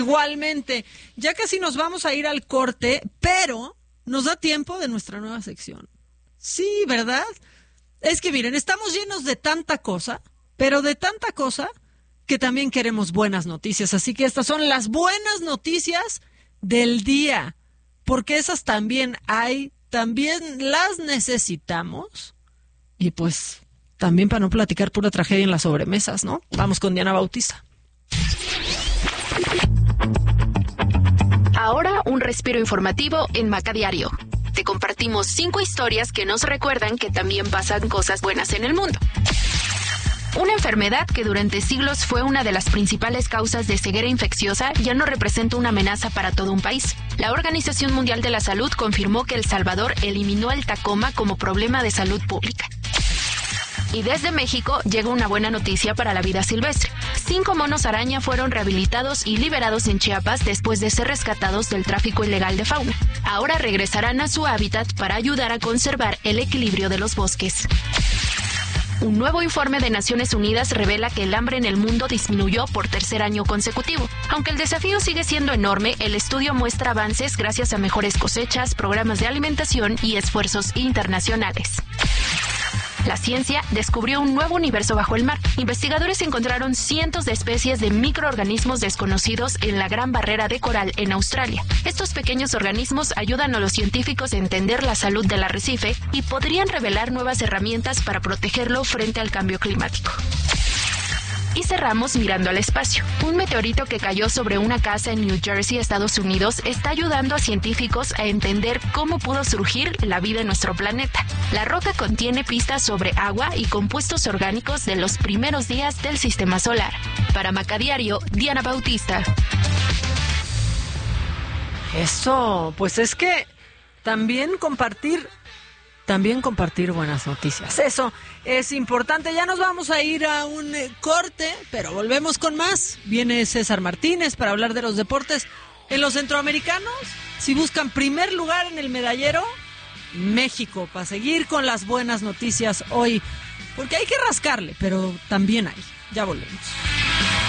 Igualmente, ya casi nos vamos a ir al corte, pero nos da tiempo de nuestra nueva sección. Sí, ¿verdad? Es que miren, estamos llenos de tanta cosa, pero de tanta cosa que también queremos buenas noticias. Así que estas son las buenas noticias del día, porque esas también hay, también las necesitamos. Y pues también para no platicar pura tragedia en las sobremesas, ¿no? Vamos con Diana Bautista. Ahora un respiro informativo en Maca Diario. Te compartimos 5 historias que nos recuerdan que también pasan cosas buenas en el mundo. Una enfermedad que durante siglos fue una de las principales causas de ceguera infecciosa ya no representa una amenaza para todo un país. La Organización Mundial de la Salud confirmó que El Salvador eliminó el tacoma como problema de salud pública. Y desde México llega una buena noticia para la vida silvestre. 5 monos araña fueron rehabilitados y liberados en Chiapas después de ser rescatados del tráfico ilegal de fauna. Ahora regresarán a su hábitat para ayudar a conservar el equilibrio de los bosques. Un nuevo informe de Naciones Unidas revela que el hambre en el mundo disminuyó por tercer año consecutivo. Aunque el desafío sigue siendo enorme, el estudio muestra avances gracias a mejores cosechas, programas de alimentación y esfuerzos internacionales. La ciencia descubrió un nuevo universo bajo el mar. Investigadores encontraron cientos de especies de microorganismos desconocidos en la Gran Barrera de Coral en Australia. Estos pequeños organismos ayudan a los científicos a entender la salud del arrecife y podrían revelar nuevas herramientas para protegerlo frente al cambio climático. Y cerramos mirando al espacio. Un meteorito que cayó sobre una casa en New Jersey, Estados Unidos, está ayudando a científicos a entender cómo pudo surgir la vida en nuestro planeta. La roca contiene pistas sobre agua y compuestos orgánicos de los primeros días del sistema solar. Para Maca Diario, Diana Bautista. Eso, pues es que también compartir buenas noticias. Eso es importante. Ya nos vamos a ir a un corte, pero volvemos con más. Viene César Martínez para hablar de los deportes. En los centroamericanos, si buscan primer lugar en el medallero, México, para seguir con las buenas noticias hoy. Porque hay que rascarle, pero también hay. Ya volvemos.